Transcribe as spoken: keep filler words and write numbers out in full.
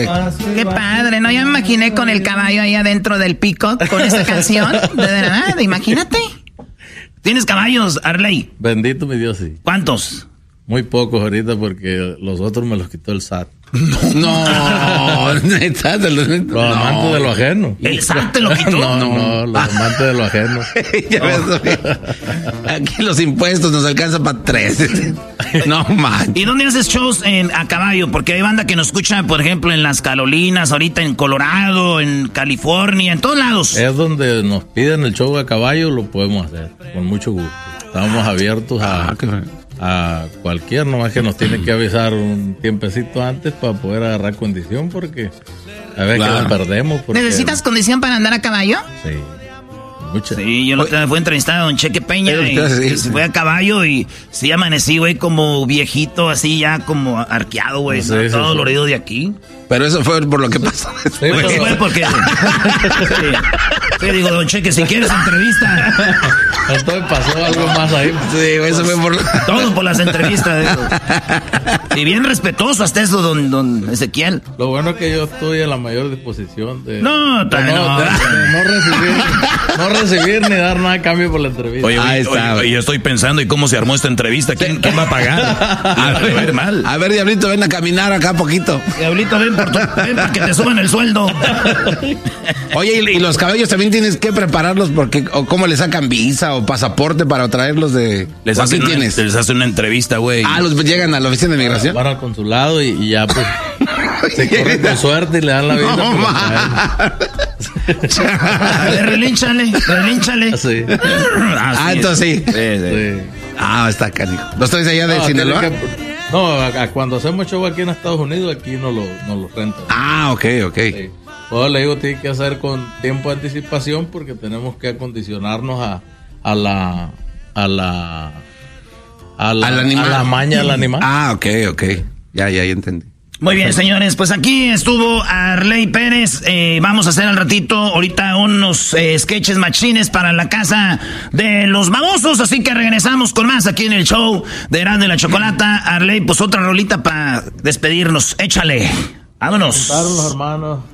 directo. Qué padre, ¿no? Ya me imaginé con el caballo ahí adentro del Peacock con esta canción. De verdad, imagínate. ¿Tienes caballos, Arley? Bendito mi Dios, sí. ¿Cuántos? Muy pocos ahorita porque los otros me los quitó el S A T. No, neta, de los, los no. amantes de lo ajeno. ¿El S A T te lo quitó? No, no, no, los amantes de lo ajeno. Ya ves, aquí los impuestos nos alcanzan para tres. No, man. ¿Y dónde haces shows en, a caballo? Porque hay banda que nos escucha, por ejemplo, en las Carolinas, ahorita en Colorado, en California, en todos lados. Es donde nos piden el show a caballo, lo podemos hacer, con mucho gusto. Estamos abiertos a... Ah, a cualquier, nomás que nos tiene que avisar un tiempecito antes para poder agarrar condición, porque a ver claro. que nos perdemos. Porque... ¿Necesitas condición para andar a caballo? Sí, mucha. Sí, yo lo fui a entrevistar a don Cheque Peña y, y se fue a caballo y sí amanecí, güey, como viejito, así ya como arqueado, güey, no, sí, ¿no? sí, todo sí. dolorido de aquí. Pero eso fue por lo que pasó. Sí, pues fue porque... sí. sí, digo, don Cheque, si quieres entrevista... Entonces pasó algo más ahí. Sí, güey, eso fue por... Todo por las entrevistas de eso. Y bien respetuoso hasta eso, don, don Ezequiel. Lo bueno es que yo estoy a la mayor disposición de... No, de no, no, de, de no recibir no recibir ni dar nada a cambio por la entrevista. Oye, oye, está, oye, yo estoy pensando, ¿y cómo se armó esta entrevista? ¿Quién, ¿quién va a pagar? A ver, a ver, mal. A ver, Diablito, ven a caminar acá poquito. Diablito, ven, por tu, ven para que te suban el sueldo. Oye, y, y los caballos también tienes que prepararlos porque, o cómo les sacan visa o pasaporte para traerlos de... Les hacen una, tienes? Les hacen una entrevista, güey. Ah, los llegan a la oficina de migración. Van al consulado y, y ya pues se corren con suerte y le dan la visa. No, a ver, relínchale, relínchale. Sí. Ah, ah entonces sí. Sí, sí. sí. Ah, está canijo. ¿Los traes allá de no, Sinaloa? Que, no, a, a cuando hacemos show aquí en Estados Unidos, aquí no lo, no lo rentan. Ah, ok, ok. Sí. Todo le digo, tiene que hacer con tiempo de anticipación porque tenemos que acondicionarnos a, a la... a la... a la, ¿Al animal? A la maña del animal. Ah, ok, ok. Ya, ya, ya entendí. Muy bien, señores, pues aquí estuvo Arley Pérez. Eh, vamos a hacer al ratito ahorita unos eh, sketches machines para la casa de los babosos, así que regresamos con más aquí en el show de Erasmo y la Chocolata. Arley, pues otra rolita para despedirnos. Échale. Vámonos. Los hermanos